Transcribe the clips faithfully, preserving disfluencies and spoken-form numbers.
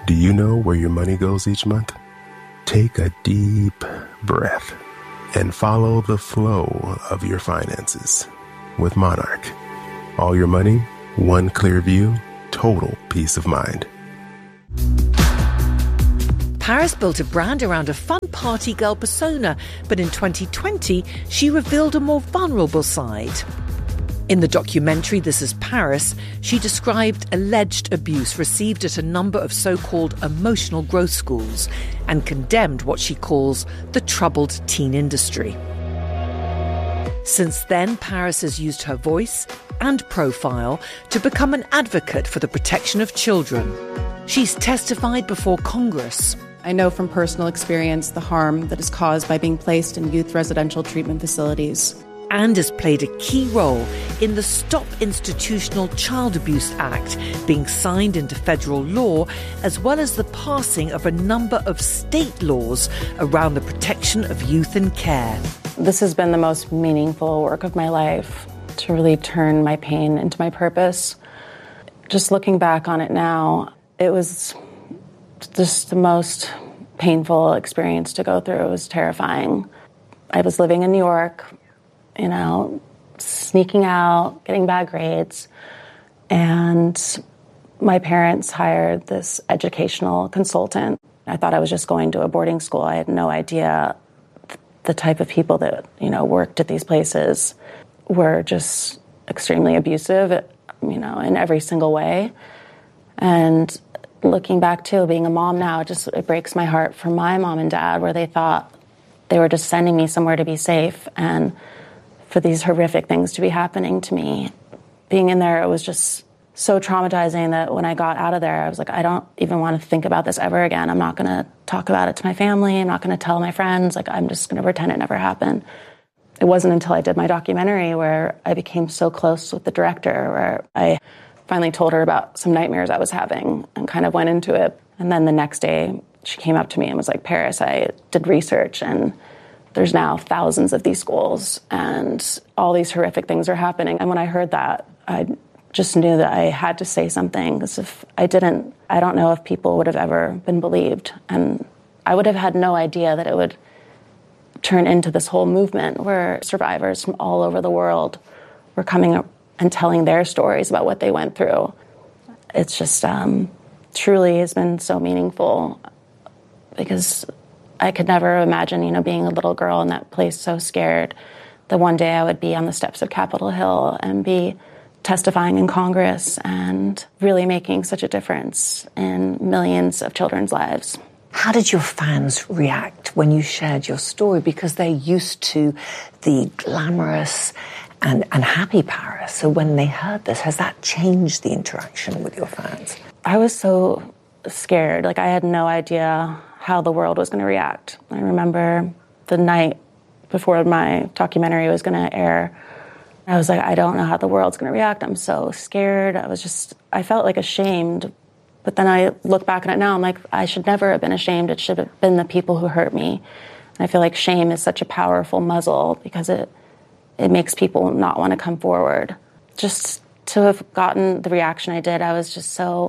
Do you know where your money goes each month? Take a deep breath and follow the flow of your finances with Monarch. All your money, one clear view, total peace of mind. Paris built a brand around a fun party girl persona, but in twenty twenty, she revealed a more vulnerable side. In the documentary This Is Paris, she described alleged abuse received at a number of so-called emotional growth schools and condemned what she calls the troubled teen industry. Since then, Paris has used her voice and profile to become an advocate for the protection of children. She's testified before Congress. I know from personal experience the harm that is caused by being placed in youth residential treatment facilities. And has played a key role in the Stop Institutional Child Abuse Act being signed into federal law, as well as the passing of a number of state laws around the protection of youth in care. This has been the most meaningful work of my life, to really turn my pain into my purpose. Just looking back on it now, it was just the most painful experience to go through. It was terrifying. I was living in New York, you know, sneaking out, getting bad grades. And my parents hired this educational consultant. I thought I was just going to a boarding school. I had no idea the type of people that, you know, worked at these places were just extremely abusive, you know, in every single way. And looking back to being a mom now, it just it breaks my heart for my mom and dad, where they thought they were just sending me somewhere to be safe, and for these horrific things to be happening to me. Being in there, it was just so traumatizing that when I got out of there, I was like, I don't even want to think about this ever again. I'm not going to talk about it to my family. I'm not going to tell my friends. Like, I'm just going to pretend it never happened. It wasn't until I did my documentary where I became so close with the director, where I finally told her about some nightmares I was having and kind of went into it. And then the next day, she came up to me and was like, Paris, I did research, and there's now thousands of these schools, and all these horrific things are happening. And when I heard that, I just knew that I had to say something, because if I didn't, I don't know if people would have ever been believed. And I would have had no idea that it would turn into this whole movement where survivors from all over the world were coming up and telling their stories about what they went through. It's just um, truly has been so meaningful, because I could never imagine, you know, being a little girl in that place, so scared that one day I would be on the steps of Capitol Hill and be testifying in Congress and really making such a difference in millions of children's lives. How did your fans react when you shared your story? Because they're used to the glamorous and, and happy Paris. So when they heard this, has that changed the interaction with your fans? I was so scared. Like, I had no idea how the world was going to react. I remember the night before my documentary was going to air, I was like, I don't know how the world's going to react. I'm so scared. I was just, I felt like ashamed. But then I look back on it now, I'm like, I should never have been ashamed. It should have been the people who hurt me. And I feel like shame is such a powerful muzzle, because it it makes people not want to come forward. Just to have gotten the reaction I did, I was just so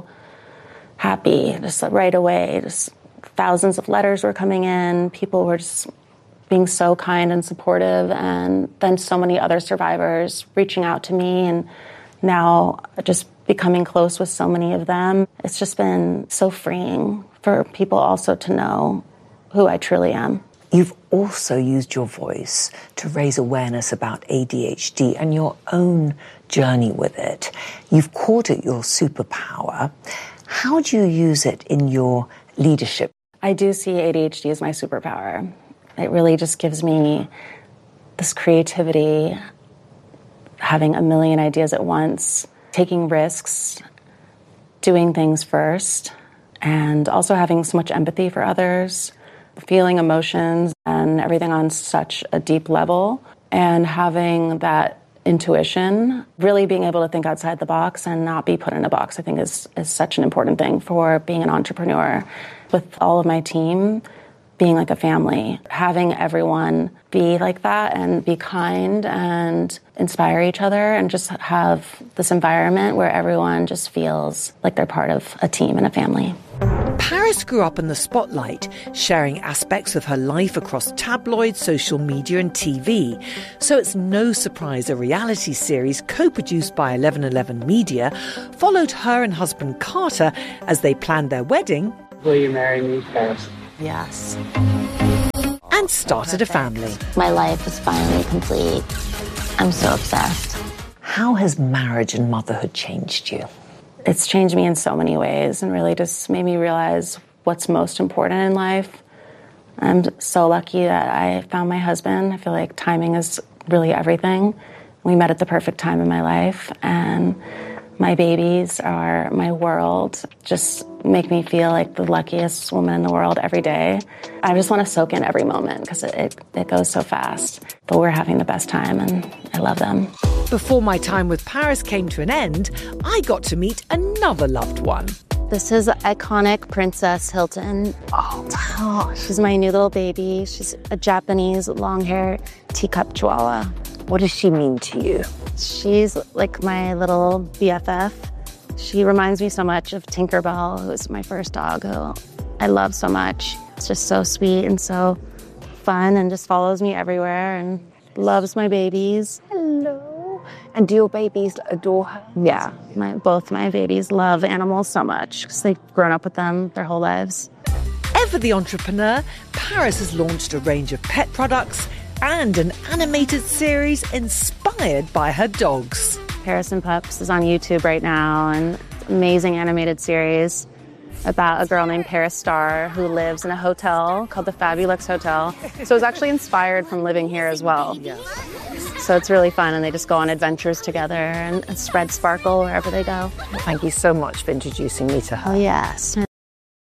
happy, just right away. Just thousands of letters were coming in. People were just being so kind and supportive. And then so many other survivors reaching out to me, and now just becoming close with so many of them. It's just been so freeing for people also to know who I truly am. You've also used your voice to raise awareness about A D H D and your own journey with it. You've called it your superpower. How do you use it in your leadership? I do see A D H D as my superpower. It really just gives me this creativity, having a million ideas at once, taking risks, doing things first, and also having so much empathy for others, feeling emotions and everything on such a deep level, and having that intuition, really being able to think outside the box and not be put in a box, I think is, is such an important thing for being an entrepreneur. With all of my team, being like a family, having everyone be like that and be kind and inspire each other, and just have this environment where everyone just feels like they're part of a team and a family. Paris grew up in the spotlight, sharing aspects of her life across tabloids, social media and T V. So it's no surprise a reality series co-produced by eleven eleven Media followed her and husband Carter as they planned their wedding. Will you marry me, Paris? Yes. And started a family. My life is finally complete. I'm so obsessed. How has marriage and motherhood changed you? It's changed me in so many ways and really just made me realize what's most important in life. I'm so lucky that I found my husband. I feel like timing is really everything. We met at the perfect time in my life, and my babies are my world. Just make me feel like the luckiest woman in the world every day. I just want to soak in every moment because it, it, it goes so fast. But we're having the best time, and I love them. Before my time with Paris came to an end, I got to meet another loved one. This is iconic Princess Hilton. Oh, gosh. She's my new little baby. She's a Japanese long-haired teacup chihuahua. What does she mean to you? She's like my little B F F. She reminds me so much of Tinkerbell, who was my first dog, who I love so much. It's just so sweet and so fun and just follows me everywhere and loves my babies. Hello. And do your babies adore her? Yeah, my, both my babies love animals so much because they've grown up with them their whole lives. Ever the entrepreneur, Paris has launched a range of pet products and an animated series inspired by her dogs. Paris and Pups is on YouTube right now, and it's an amazing animated series about a girl named Paris Starr who lives in a hotel called the Fabulous Hotel. So it's actually inspired from living here as well. So it's really fun, and they just go on adventures together and spread sparkle wherever they go. Thank you so much for introducing me to her. Oh, yes.